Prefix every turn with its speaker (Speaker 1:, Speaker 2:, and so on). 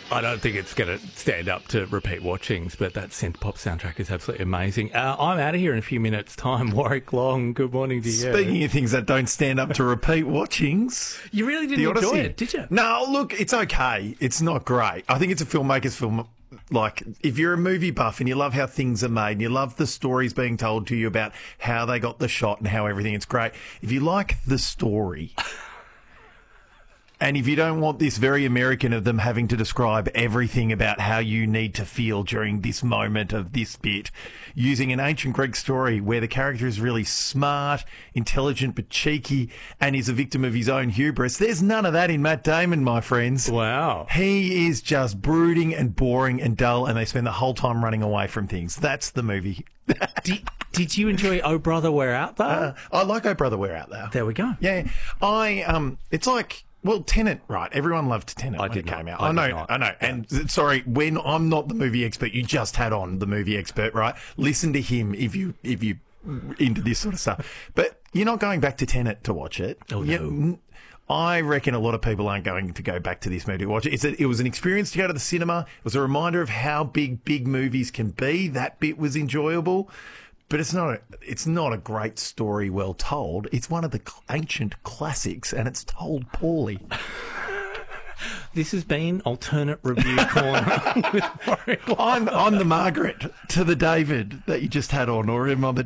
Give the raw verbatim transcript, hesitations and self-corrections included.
Speaker 1: I don't think it's going to stand up to repeat watchings, but that synth pop soundtrack is absolutely amazing. Uh, I'm out of here in a few minutes' time. Warwick Long, good morning to you.
Speaker 2: Speaking of things that don't stand up to repeat watchings,
Speaker 1: you really didn't
Speaker 2: The
Speaker 1: enjoy
Speaker 2: Odyssey.
Speaker 1: it, did you?
Speaker 2: No, look, it's okay. It's not great. I think it's a filmmaker's film. Like, if you're a movie buff and you love how things are made and you love the stories being told to you about how they got the shot and how everything, it's great. If you like the story... And if you don't want this very American of them having to describe everything about how you need to feel during this moment of this bit, using an ancient Greek story where the character is really smart, intelligent but cheeky, and is a victim of his own hubris, there's none of that in Matt Damon, my friends.
Speaker 1: Wow.
Speaker 2: He is just brooding and boring and dull, and they spend the whole time running away from things. That's the movie.
Speaker 1: did, did you enjoy Oh Brother, Where Art Thou?
Speaker 2: Uh, I like Oh Brother, Where Art Thou?
Speaker 1: There we go.
Speaker 2: Yeah. I, um, it's like... Well, Tenet, right? Everyone loved Tenet
Speaker 1: I
Speaker 2: when
Speaker 1: did
Speaker 2: it came
Speaker 1: not.
Speaker 2: out.
Speaker 1: I
Speaker 2: I know,
Speaker 1: did not.
Speaker 2: I know. And sorry, when I'm not the movie expert, you just had on the movie expert, right? Listen to him if you if you into this sort of stuff. But you're not going back to Tenet to watch it.
Speaker 1: Oh,
Speaker 2: You-
Speaker 1: no.
Speaker 2: I reckon a lot of people aren't going to go back to this movie to watch it. It's a, it was an experience to go to the cinema. It was a reminder of how big big movies can be. That bit was enjoyable. But it's not a, it's not a great story well told. It's one of the cl- ancient classics, and it's told poorly.
Speaker 1: This has been Alternate Review Corner with Warwick Long.
Speaker 2: I'm I'm the Margaret to the David that you just had on, or am I the